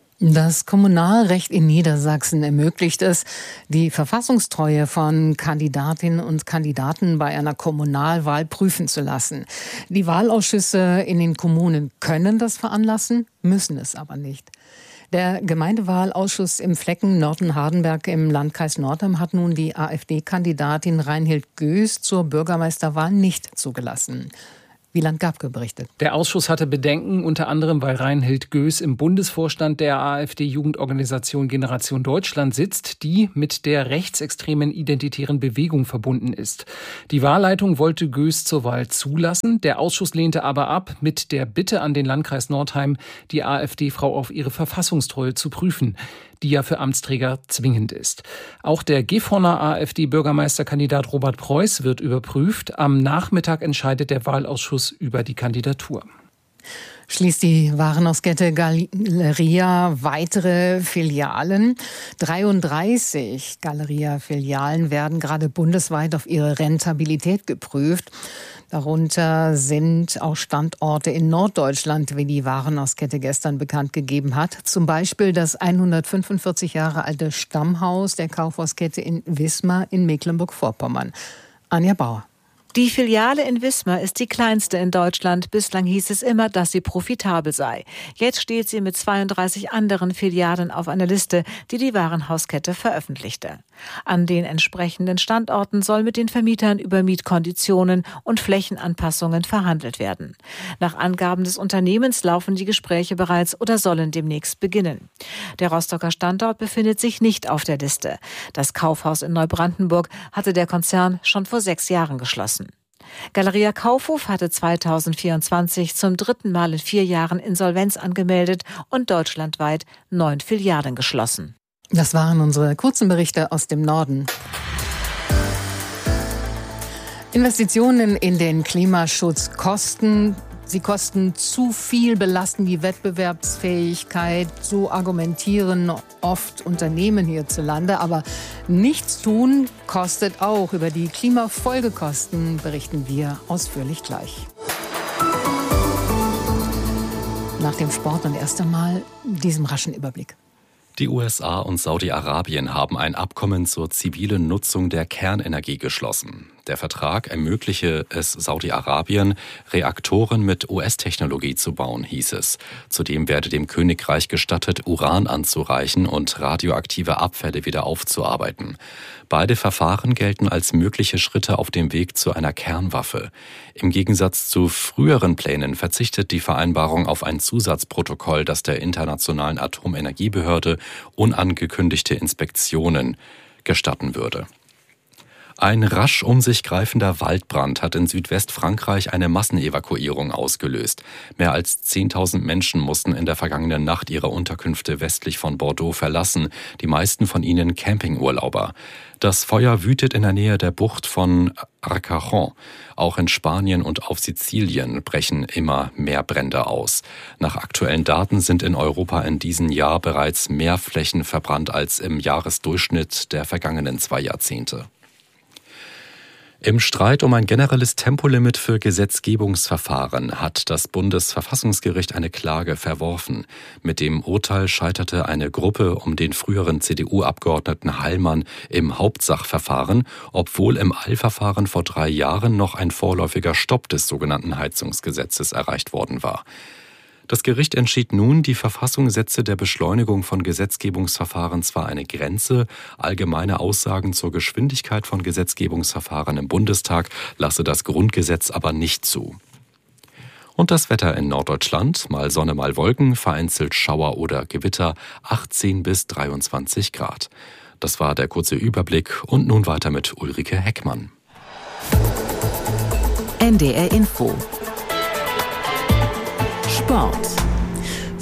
Das Kommunalrecht in Niedersachsen ermöglicht es, die Verfassungstreue von Kandidatinnen und Kandidaten bei einer Kommunalwahl prüfen zu lassen. Die Wahlausschüsse in den Kommunen können das veranlassen, müssen es aber nicht. Der Gemeindewahlausschuss im Flecken Norden-Hardenberg im Landkreis Nordheim hat nun die AfD-Kandidatin Reinhild Göß zur Bürgermeisterwahl nicht zugelassen. Wieland Gabke berichtet. Der Ausschuss hatte Bedenken, unter anderem weil Reinhild Göß im Bundesvorstand der AfD-Jugendorganisation Generation Deutschland sitzt, die mit der rechtsextremen Identitären Bewegung verbunden ist. Die Wahlleitung wollte Göß zur Wahl zulassen, der Ausschuss lehnte aber ab, mit der Bitte an den Landkreis Nordheim, die AfD-Frau auf ihre Verfassungstreue zu prüfen, die ja für Amtsträger zwingend ist. Auch der Gifhorner AfD-Bürgermeisterkandidat Robert Preuß wird überprüft. Am Nachmittag entscheidet der Wahlausschuss über die Kandidatur. Schließt die Warenhauskette Galeria weitere Filialen. dreiunddreißig Galeria-Filialen werden gerade bundesweit auf ihre Rentabilität geprüft. Darunter sind auch Standorte in Norddeutschland, wie die Warenhauskette gestern bekannt gegeben hat. Zum Beispiel das hundertfünfundvierzig Jahre alte Stammhaus der Kaufhauskette in Wismar in Mecklenburg-Vorpommern. Anja Bauer. Die Filiale in Wismar ist die kleinste in Deutschland. Bislang hieß es immer, dass sie profitabel sei. Jetzt steht sie mit zweiunddreißig anderen Filialen auf einer Liste, die die Warenhauskette veröffentlichte. An den entsprechenden Standorten soll mit den Vermietern über Mietkonditionen und Flächenanpassungen verhandelt werden. Nach Angaben des Unternehmens laufen die Gespräche bereits oder sollen demnächst beginnen. Der Rostocker Standort befindet sich nicht auf der Liste. Das Kaufhaus in Neubrandenburg hatte der Konzern schon vor sechs Jahren geschlossen. Galeria Kaufhof hatte zweitausendvierundzwanzig zum dritten Mal in vier Jahren Insolvenz angemeldet und deutschlandweit neun Filialen geschlossen. Das waren unsere kurzen Berichte aus dem Norden. Investitionen in den Klimaschutz kosten. Sie kosten zu viel, belasten die Wettbewerbsfähigkeit. So argumentieren oft Unternehmen hierzulande. Aber nichts tun kostet auch. Über die Klimafolgekosten berichten wir ausführlich gleich. Nach dem Sport und erst einmal diesem raschen Überblick. Die U S A und Saudi-Arabien haben ein Abkommen zur zivilen Nutzung der Kernenergie geschlossen. Der Vertrag ermögliche es Saudi-Arabien, Reaktoren mit U S-Technologie zu bauen, hieß es. Zudem werde dem Königreich gestattet, Uran anzureichen und radioaktive Abfälle wieder aufzuarbeiten. Beide Verfahren gelten als mögliche Schritte auf dem Weg zu einer Kernwaffe. Im Gegensatz zu früheren Plänen verzichtet die Vereinbarung auf ein Zusatzprotokoll, das der Internationalen Atomenergiebehörde unangekündigte Inspektionen gestatten würde. Ein rasch um sich greifender Waldbrand hat in Südwestfrankreich eine Massenevakuierung ausgelöst. Mehr als zehntausend Menschen mussten in der vergangenen Nacht ihre Unterkünfte westlich von Bordeaux verlassen, die meisten von ihnen Campingurlauber. Das Feuer wütet in der Nähe der Bucht von Arcachon. Auch in Spanien und auf Sizilien brechen immer mehr Brände aus. Nach aktuellen Daten sind in Europa in diesem Jahr bereits mehr Flächen verbrannt als im Jahresdurchschnitt der vergangenen zwei Jahrzehnte. Im Streit um ein generelles Tempolimit für Gesetzgebungsverfahren hat das Bundesverfassungsgericht eine Klage verworfen. Mit dem Urteil scheiterte eine Gruppe um den früheren C D U-Abgeordneten Heilmann im Hauptsachverfahren, obwohl im Eilverfahren vor drei Jahren noch ein vorläufiger Stopp des sogenannten Heizungsgesetzes erreicht worden war. Das Gericht entschied nun, die Verfassung setze der Beschleunigung von Gesetzgebungsverfahren zwar eine Grenze, allgemeine Aussagen zur Geschwindigkeit von Gesetzgebungsverfahren im Bundestag lasse das Grundgesetz aber nicht zu. Und das Wetter in Norddeutschland, mal Sonne, mal Wolken, vereinzelt Schauer oder Gewitter, achtzehn bis dreiundzwanzig Grad. Das war der kurze Überblick und nun weiter mit Ulrike Heckmann. N D R Info Sport. Es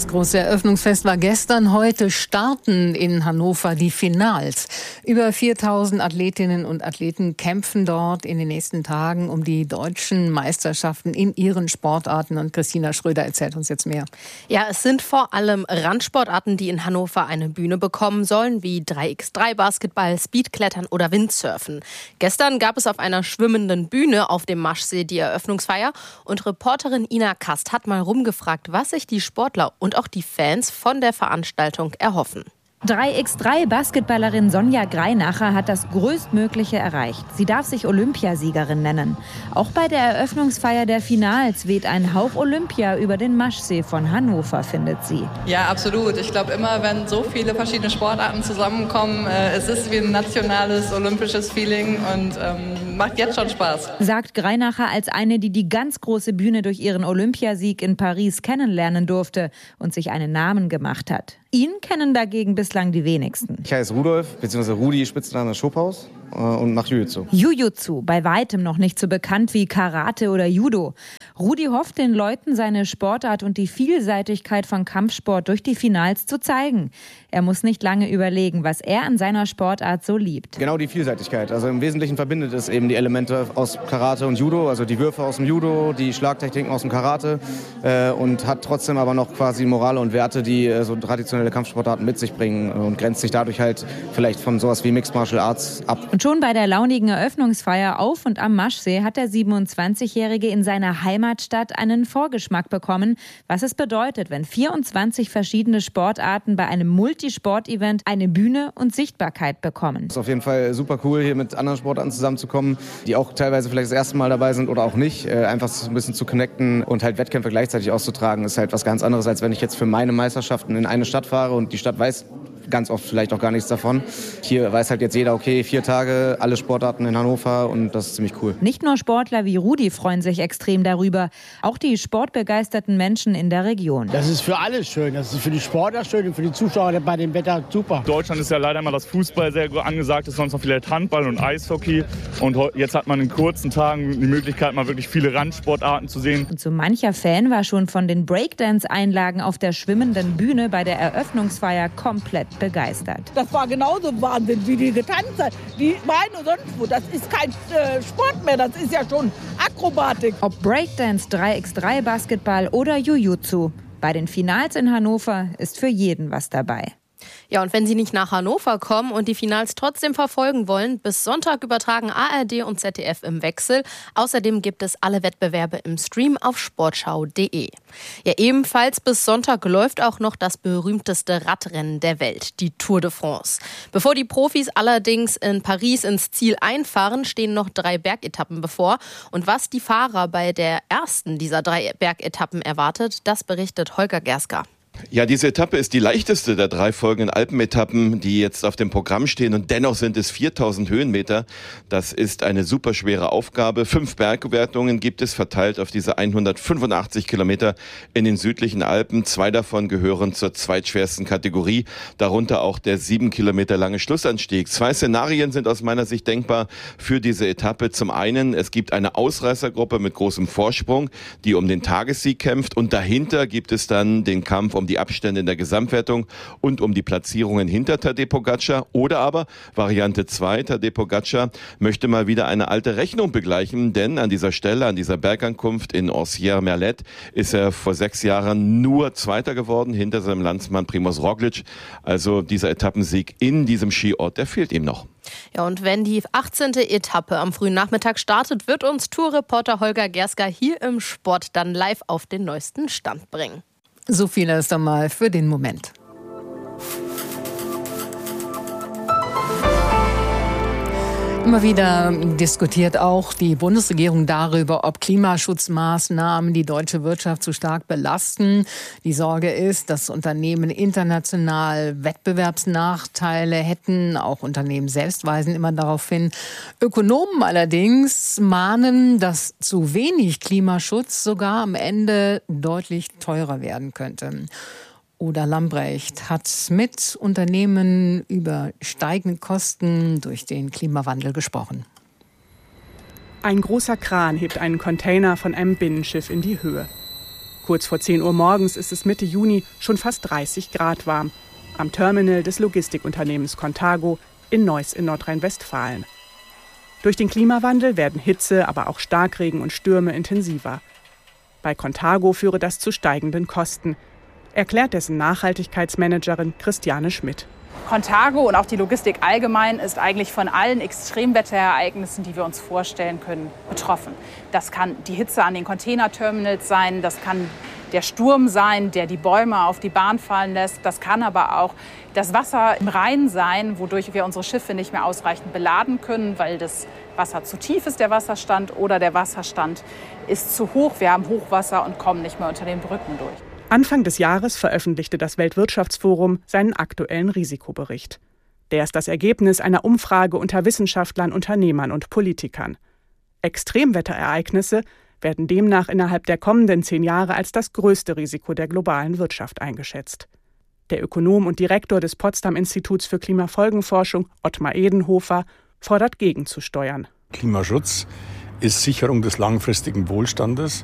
Das große Eröffnungsfest war gestern. Heute starten in Hannover die Finals. Über viertausend Athletinnen und Athleten kämpfen dort in den nächsten Tagen um die deutschen Meisterschaften in ihren Sportarten. Und Christina Schröder erzählt uns jetzt mehr. Ja, es sind vor allem Randsportarten, die in Hannover eine Bühne bekommen sollen, wie drei gegen drei Basketball, Speedklettern oder Windsurfen. Gestern gab es auf einer schwimmenden Bühne auf dem Maschsee die Eröffnungsfeier. Und Reporterin Ina Kast hat mal rumgefragt, was sich die Sportler und auch die Fans von der Veranstaltung erhoffen. drei gegen drei Basketballerin Sonja Greinacher hat das Größtmögliche erreicht. Sie darf sich Olympiasiegerin nennen. Auch bei der Eröffnungsfeier der Finals weht ein Hauch Olympia über den Maschsee von Hannover, findet sie. Ja, absolut. Ich glaube immer, wenn so viele verschiedene Sportarten zusammenkommen, äh, es ist wie ein nationales olympisches Feeling und ähm, macht jetzt schon Spaß. Sagt Greinacher als eine, die die ganz große Bühne durch ihren Olympiasieg in Paris kennenlernen durfte und sich einen Namen gemacht hat. Ihn kennen dagegen bislang die wenigsten. Ich heiße Rudolf, bzw. Rudi, Spitzname Schophaus, und mache Jiu-Jitsu. Jiu-Jitsu, bei weitem noch nicht so bekannt wie Karate oder Judo. Rudi hofft, den Leuten seine Sportart und die Vielseitigkeit von Kampfsport durch die Finals zu zeigen. Er muss nicht lange überlegen, was er an seiner Sportart so liebt. Genau die Vielseitigkeit. Also im Wesentlichen verbindet es eben die Elemente aus Karate und Judo, also die Würfe aus dem Judo, die Schlagtechniken aus dem Karate äh, und hat trotzdem aber noch quasi Morale und Werte, die äh, so traditionelle Kampfsportarten mit sich bringen und grenzt sich dadurch halt vielleicht von sowas wie Mixed Martial Arts ab. Und schon bei der launigen Eröffnungsfeier auf und am Maschsee hat der siebenundzwanzigjährige in seiner Heimatstadt einen Vorgeschmack bekommen, was es bedeutet, wenn vierundzwanzig verschiedene Sportarten bei einem Multisport-Event eine Bühne und Sichtbarkeit bekommen. Es ist auf jeden Fall super cool, hier mit anderen Sportarten zusammenzukommen, die auch teilweise vielleicht das erste Mal dabei sind oder auch nicht. Äh, einfach so ein bisschen zu connecten und halt Wettkämpfe gleichzeitig auszutragen, ist halt was ganz anderes, als wenn ich jetzt für meine Meisterschaften in eine Stadt fahre und die Stadt weiß ganz oft vielleicht auch gar nichts davon. Hier weiß halt jetzt jeder, okay, vier Tage, alle Sportarten in Hannover und das ist ziemlich cool. Nicht nur Sportler wie Rudi freuen sich extrem darüber, auch die sportbegeisterten Menschen in der Region. Das ist für alle schön, das ist für die Sportler schön und für die Zuschauer bei dem Wetter super. Deutschland ist ja leider immer das Fußball sehr angesagt, ist sonst noch vielleicht Handball und Eishockey und jetzt hat man in kurzen Tagen die Möglichkeit, mal wirklich viele Randsportarten zu sehen. Und so mancher Fan war schon von den Breakdance-Einlagen auf der schwimmenden Bühne bei der Eröffnungsfeier komplett begeistert. Das war genauso Wahnsinn, wie die getanzt hat. Die Beine sonst wo, das ist kein äh, Sport mehr, das ist ja schon Akrobatik. Ob Breakdance, drei gegen drei Basketball oder Jiu-Jitsu, bei den Finals in Hannover ist für jeden was dabei. Ja, und wenn Sie nicht nach Hannover kommen und die Finals trotzdem verfolgen wollen, bis Sonntag übertragen A R D und Z D F im Wechsel. Außerdem gibt es alle Wettbewerbe im Stream auf sportschau punkt de. Ja, ebenfalls bis Sonntag läuft auch noch das berühmteste Radrennen der Welt, die Tour de France. Bevor die Profis allerdings in Paris ins Ziel einfahren, stehen noch drei Bergetappen bevor. Und was die Fahrer bei der ersten dieser drei Bergetappen erwartet, das berichtet Holger Gerska. Ja, diese Etappe ist die leichteste der drei folgenden Alpenetappen, die jetzt auf dem Programm stehen. Und dennoch sind es viertausend Höhenmeter. Das ist eine super schwere Aufgabe. Fünf Bergwertungen gibt es verteilt auf diese hundertfünfundachtzig Kilometer in den südlichen Alpen. Zwei davon gehören zur zweitschwersten Kategorie, darunter auch der sieben Kilometer lange Schlussanstieg. Zwei Szenarien sind aus meiner Sicht denkbar für diese Etappe. Zum einen, es gibt eine Ausreißergruppe mit großem Vorsprung, die um den Tagessieg kämpft. Und dahinter gibt es dann den Kampf um die Abstände in der Gesamtwertung und um die Platzierungen hinter Tadej Pogačar. Oder aber Variante zwei, Tadej Pogačar möchte mal wieder eine alte Rechnung begleichen, denn an dieser Stelle, an dieser Bergankunft in Orsierre-Merlet ist er vor sechs Jahren nur Zweiter geworden, hinter seinem Landsmann Primož Roglič. Also dieser Etappensieg in diesem Skiort, der fehlt ihm noch. Ja, und wenn die achtzehnte Etappe am frühen Nachmittag startet, wird uns Tourreporter Holger Gerska hier im Sport dann live auf den neuesten Stand bringen. So viel erst einmal für den Moment. Immer wieder diskutiert auch die Bundesregierung darüber, ob Klimaschutzmaßnahmen die deutsche Wirtschaft zu stark belasten. Die Sorge ist, dass Unternehmen international Wettbewerbsnachteile hätten. Auch Unternehmen selbst weisen immer darauf hin. Ökonomen allerdings mahnen, dass zu wenig Klimaschutz sogar am Ende deutlich teurer werden könnte. Oda Lambrecht hat mit Unternehmen über steigende Kosten durch den Klimawandel gesprochen. Ein großer Kran hebt einen Container von einem Binnenschiff in die Höhe. Kurz vor zehn Uhr morgens ist es Mitte Juni schon fast dreißig Grad warm. Am Terminal des Logistikunternehmens Contago in Neuss in Nordrhein-Westfalen. Durch den Klimawandel werden Hitze, aber auch Starkregen und Stürme intensiver. Bei Contago führe das zu steigenden Kosten, erklärt dessen Nachhaltigkeitsmanagerin Christiane Schmidt. Contago und auch die Logistik allgemein ist eigentlich von allen Extremwetterereignissen, die wir uns vorstellen können, betroffen. Das kann die Hitze an den Containerterminals sein, das kann der Sturm sein, der die Bäume auf die Bahn fallen lässt. Das kann aber auch das Wasser im Rhein sein, wodurch wir unsere Schiffe nicht mehr ausreichend beladen können, weil das Wasser zu tief ist, der Wasserstand, oder der Wasserstand ist zu hoch. Wir haben Hochwasser und kommen nicht mehr unter den Brücken durch. Anfang des Jahres veröffentlichte das Weltwirtschaftsforum seinen aktuellen Risikobericht. Der ist das Ergebnis einer Umfrage unter Wissenschaftlern, Unternehmern und Politikern. Extremwetterereignisse werden demnach innerhalb der kommenden zehn Jahre als das größte Risiko der globalen Wirtschaft eingeschätzt. Der Ökonom und Direktor des Potsdam-Instituts für Klimafolgenforschung, Ottmar Edenhofer, fordert gegenzusteuern. Klimaschutz ist Sicherung des langfristigen Wohlstandes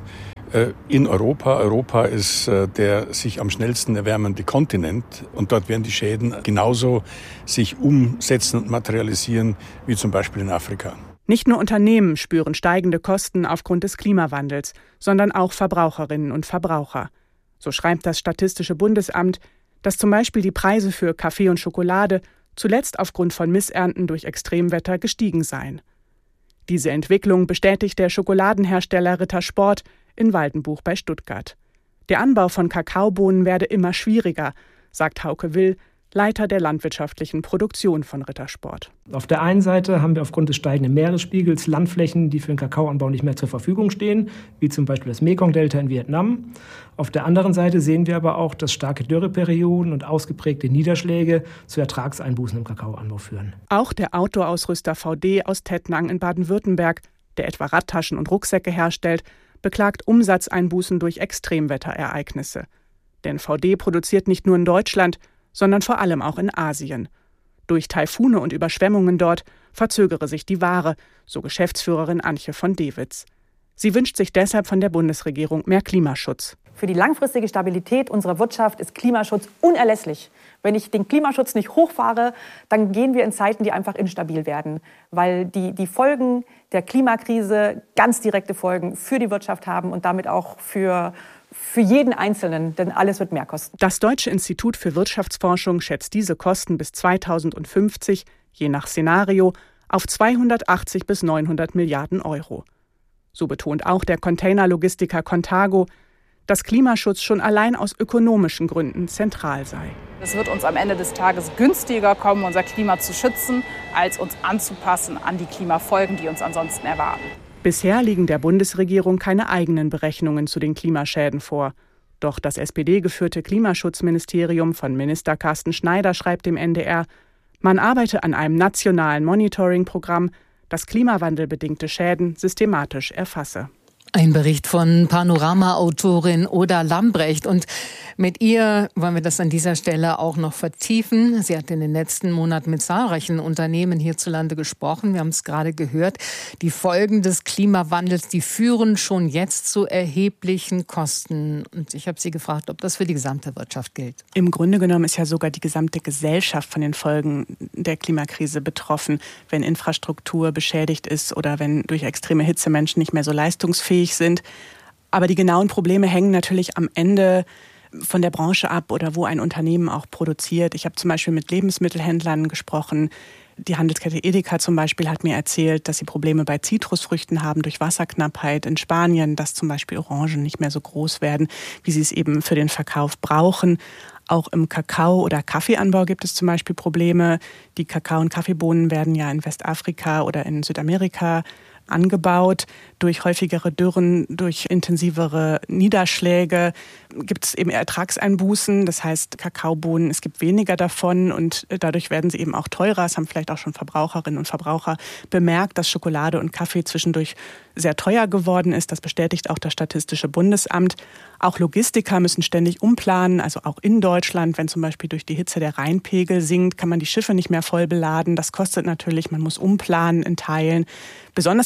in Europa. Europa ist der sich am schnellsten erwärmende Kontinent und dort werden die Schäden genauso sich umsetzen und materialisieren wie zum Beispiel in Afrika. Nicht nur Unternehmen spüren steigende Kosten aufgrund des Klimawandels, sondern auch Verbraucherinnen und Verbraucher. So schreibt das Statistische Bundesamt, dass zum Beispiel die Preise für Kaffee und Schokolade zuletzt aufgrund von Missernten durch Extremwetter gestiegen seien. Diese Entwicklung bestätigt der Schokoladenhersteller Rittersport in Waldenbuch bei Stuttgart. Der Anbau von Kakaobohnen werde immer schwieriger, sagt Hauke Will, Leiter der landwirtschaftlichen Produktion von Rittersport. Auf der einen Seite haben wir aufgrund des steigenden Meeresspiegels Landflächen, die für den Kakaoanbau nicht mehr zur Verfügung stehen, wie zum Beispiel das Mekong-Delta in Vietnam. Auf der anderen Seite sehen wir aber auch, dass starke Dürreperioden und ausgeprägte Niederschläge zu Ertragseinbußen im Kakaoanbau führen. Auch der Outdoor-Ausrüster V D aus Tettnang in Baden-Württemberg, der etwa Radtaschen und Rucksäcke herstellt, beklagt Umsatzeinbußen durch Extremwetterereignisse. Denn V D produziert nicht nur in Deutschland, sondern vor allem auch in Asien. Durch Taifune und Überschwemmungen dort verzögere sich die Ware, so Geschäftsführerin Antje von Dewitz. Sie wünscht sich deshalb von der Bundesregierung mehr Klimaschutz. Für die langfristige Stabilität unserer Wirtschaft ist Klimaschutz unerlässlich. Wenn ich den Klimaschutz nicht hochfahre, dann gehen wir in Zeiten, die einfach instabil werden, weil die, die Folgen der Klimakrise ganz direkte Folgen für die Wirtschaft haben und damit auch für Für jeden Einzelnen, denn alles wird mehr kosten. Das Deutsche Institut für Wirtschaftsforschung schätzt diese Kosten bis zweitausendfünfzig, je nach Szenario, auf zweihundertachtzig bis neunhundert Milliarden Euro. So betont auch der Containerlogistiker Contago, dass Klimaschutz schon allein aus ökonomischen Gründen zentral sei. Es wird uns am Ende des Tages günstiger kommen, unser Klima zu schützen, als uns anzupassen an die Klimafolgen, die uns ansonsten erwarten. Bisher liegen der Bundesregierung keine eigenen Berechnungen zu den Klimaschäden vor. Doch das S P D-geführte Klimaschutzministerium von Minister Carsten Schneider schreibt dem N D R, man arbeite an einem nationalen Monitoring-Programm, das klimawandelbedingte Schäden systematisch erfasse. Ein Bericht von Panorama-Autorin Oda Lambrecht. Und mit ihr wollen wir das an dieser Stelle auch noch vertiefen. Sie hat in den letzten Monaten mit zahlreichen Unternehmen hierzulande gesprochen. Wir haben es gerade gehört. Die Folgen des Klimawandels, die führen schon jetzt zu erheblichen Kosten. Und ich habe sie gefragt, ob das für die gesamte Wirtschaft gilt. Im Grunde genommen ist ja sogar die gesamte Gesellschaft von den Folgen der Klimakrise betroffen. Wenn Infrastruktur beschädigt ist oder wenn durch extreme Hitze Menschen nicht mehr so leistungsfähig sind. Aber die genauen Probleme hängen natürlich am Ende von der Branche ab oder wo ein Unternehmen auch produziert. Ich habe zum Beispiel mit Lebensmittelhändlern gesprochen. Die Handelskette Edeka zum Beispiel hat mir erzählt, dass sie Probleme bei Zitrusfrüchten haben durch Wasserknappheit in Spanien, dass zum Beispiel Orangen nicht mehr so groß werden, wie sie es eben für den Verkauf brauchen. Auch im Kakao- oder Kaffeeanbau gibt es zum Beispiel Probleme. Die Kakao- und Kaffeebohnen werden ja in Westafrika oder in Südamerika angebaut. Durch häufigere Dürren, durch intensivere Niederschläge gibt es eben Ertragseinbußen. Das heißt, Kakaobohnen, es gibt weniger davon und dadurch werden sie eben auch teurer. Es haben vielleicht auch schon Verbraucherinnen und Verbraucher bemerkt, dass Schokolade und Kaffee zwischendurch sehr teuer geworden ist. Das bestätigt auch das Statistische Bundesamt. Auch Logistiker müssen ständig umplanen, also auch in Deutschland. Wenn zum Beispiel durch die Hitze der Rheinpegel sinkt, kann man die Schiffe nicht mehr voll beladen. Das kostet natürlich, man muss umplanen in Teilen. Besonders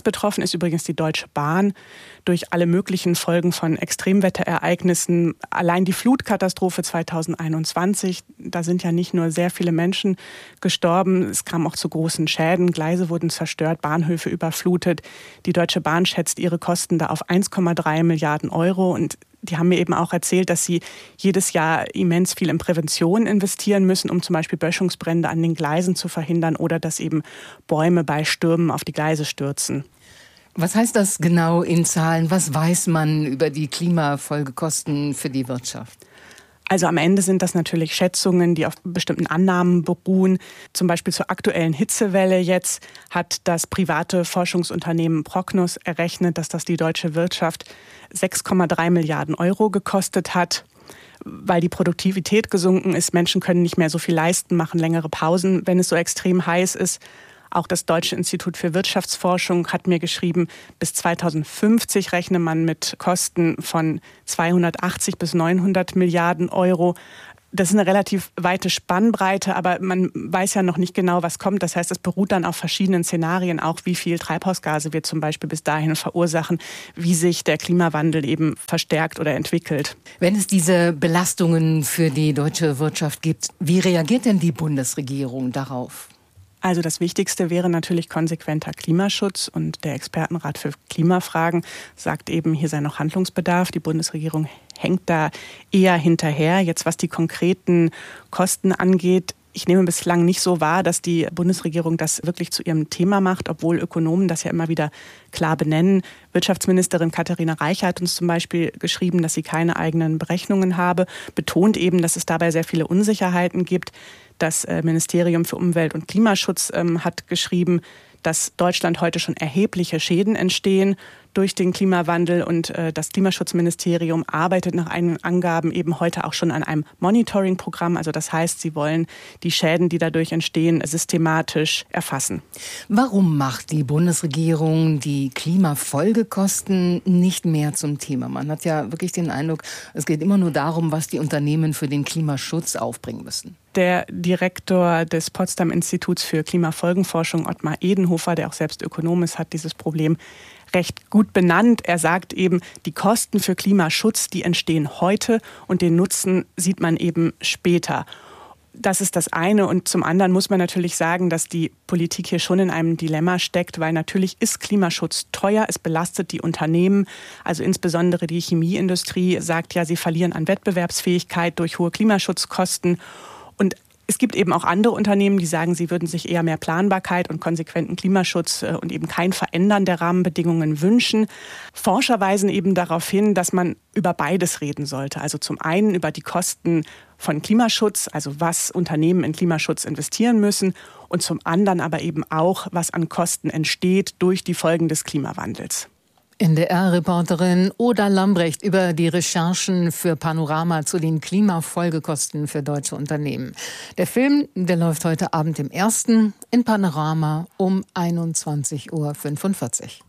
betroffen ist übrigens die Deutsche Bahn durch alle möglichen Folgen von Extremwetterereignissen. Allein die Flutkatastrophe zweitausendeinundzwanzig, da sind ja nicht nur sehr viele Menschen gestorben, es kam auch zu großen Schäden, Gleise wurden zerstört, Bahnhöfe überflutet. Die Deutsche Bahn schätzt ihre Kosten da auf eins Komma drei Milliarden Euro und die haben mir eben auch erzählt, dass sie jedes Jahr immens viel in Prävention investieren müssen, um zum Beispiel Böschungsbrände an den Gleisen zu verhindern oder dass eben Bäume bei Stürmen auf die Gleise stürzen. Was heißt das genau in Zahlen? Was weiß man über die Klimafolgekosten für die Wirtschaft? Also am Ende sind das natürlich Schätzungen, die auf bestimmten Annahmen beruhen. Zum Beispiel zur aktuellen Hitzewelle jetzt hat das private Forschungsunternehmen Prognos errechnet, dass das die deutsche Wirtschaft sechs Komma drei Milliarden Euro gekostet hat, weil die Produktivität gesunken ist. Menschen können nicht mehr so viel leisten, machen längere Pausen, wenn es so extrem heiß ist. Auch das Deutsche Institut für Wirtschaftsforschung hat mir geschrieben, bis zweitausendfünfzig rechne man mit Kosten von zweihundertachtzig bis neunhundert Milliarden Euro. Das ist eine relativ weite Spannbreite, aber man weiß ja noch nicht genau, was kommt. Das heißt, es beruht dann auf verschiedenen Szenarien, auch wie viel Treibhausgase wir zum Beispiel bis dahin verursachen, wie sich der Klimawandel eben verstärkt oder entwickelt. Wenn es diese Belastungen für die deutsche Wirtschaft gibt, wie reagiert denn die Bundesregierung darauf? Also das Wichtigste wäre natürlich konsequenter Klimaschutz und der Expertenrat für Klimafragen sagt eben, hier sei noch Handlungsbedarf. Die Bundesregierung hängt da eher hinterher. Jetzt was die konkreten Kosten angeht, ich nehme bislang nicht so wahr, dass die Bundesregierung das wirklich zu ihrem Thema macht, obwohl Ökonomen das ja immer wieder klar benennen. Wirtschaftsministerin Katharina Reiche hat uns zum Beispiel geschrieben, dass sie keine eigenen Berechnungen habe, betont eben, dass es dabei sehr viele Unsicherheiten gibt. Das Ministerium für Umwelt und Klimaschutz ähm, hat geschrieben, dass Deutschland heute schon erhebliche Schäden entstehen durch den Klimawandel und äh, das Klimaschutzministerium arbeitet nach eigenen Angaben eben heute auch schon an einem Monitoring-Programm. Also das heißt, sie wollen die Schäden, die dadurch entstehen, systematisch erfassen. Warum macht die Bundesregierung die Klimafolgekosten nicht mehr zum Thema? Man hat ja wirklich den Eindruck, es geht immer nur darum, was die Unternehmen für den Klimaschutz aufbringen müssen. Der Direktor des Potsdam-Instituts für Klimafolgenforschung, Ottmar Edenhofer, der auch selbst Ökonom ist, hat dieses Problem recht gut benannt. Er sagt eben, die Kosten für Klimaschutz, die entstehen heute und den Nutzen sieht man eben später. Das ist das eine. Und zum anderen muss man natürlich sagen, dass die Politik hier schon in einem Dilemma steckt, weil natürlich ist Klimaschutz teuer, es belastet die Unternehmen, also insbesondere die Chemieindustrie sagt ja, sie verlieren an Wettbewerbsfähigkeit durch hohe Klimaschutzkosten. Und es gibt eben auch andere Unternehmen, die sagen, sie würden sich eher mehr Planbarkeit und konsequenten Klimaschutz und eben kein Verändern der Rahmenbedingungen wünschen. Forscher weisen eben darauf hin, dass man über beides reden sollte. Also zum einen über die Kosten von Klimaschutz, also was Unternehmen in Klimaschutz investieren müssen und zum anderen aber eben auch, was an Kosten entsteht durch die Folgen des Klimawandels. N D R-Reporterin Oda Lambrecht über die Recherchen für Panorama zu den Klimafolgekosten für deutsche Unternehmen. Der Film, der läuft heute Abend im ersten in Panorama um einundzwanzig Uhr fünfundvierzig.